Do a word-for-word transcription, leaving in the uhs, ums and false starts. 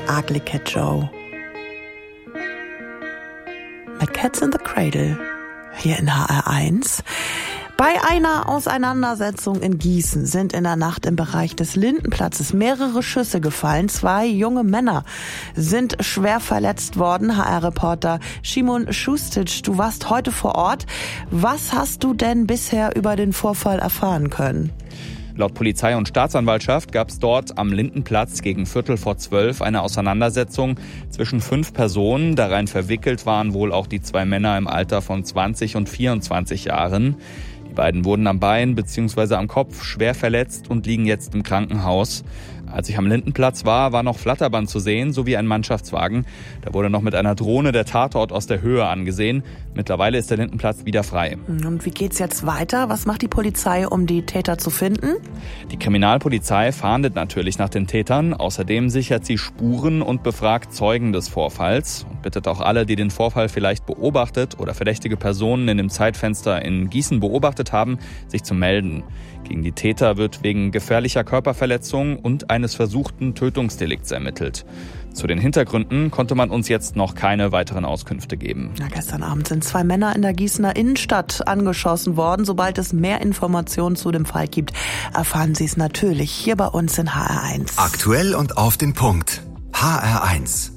Ugly Kid Joe. Mit Cats in the Cradle. Hier in H R eins. Bei einer Auseinandersetzung in Gießen sind in der Nacht im Bereich des Lindenplatzes mehrere Schüsse gefallen. Zwei junge Männer sind schwer verletzt worden. H R-Reporter Szymon Šustic, du warst heute vor Ort. Was hast du denn bisher über den Vorfall erfahren können? Laut Polizei und Staatsanwaltschaft gab es dort am Lindenplatz gegen Viertel vor zwölf eine Auseinandersetzung zwischen fünf Personen. Darein verwickelt waren wohl auch die zwei Männer im Alter von zwanzig und vierundzwanzig Jahren. Die beiden wurden am Bein bzw. am Kopf schwer verletzt und liegen jetzt im Krankenhaus. Als ich am Lindenplatz war, war noch Flatterband zu sehen, sowie ein Mannschaftswagen. Da wurde noch mit einer Drohne der Tatort aus der Höhe angesehen. Mittlerweile ist der Lindenplatz wieder frei. Und wie geht's jetzt weiter? Was macht die Polizei, um die Täter zu finden? Die Kriminalpolizei fahndet natürlich nach den Tätern. Außerdem sichert sie Spuren und befragt Zeugen des Vorfalls und bittet auch alle, die den Vorfall vielleicht beobachtet oder verdächtige Personen in dem Zeitfenster in Gießen beobachtet haben, sich zu melden. Gegen die Täter wird wegen gefährlicher Körperverletzung und eines versuchten Tötungsdelikts ermittelt. Zu den Hintergründen konnte man uns jetzt noch keine weiteren Auskünfte geben. Ja, gestern Abend sind zwei Männer in der Gießener Innenstadt angeschossen worden. Sobald es mehr Informationen zu dem Fall gibt, erfahren Sie es natürlich hier bei uns in H R eins. Aktuell und auf den Punkt. H R eins.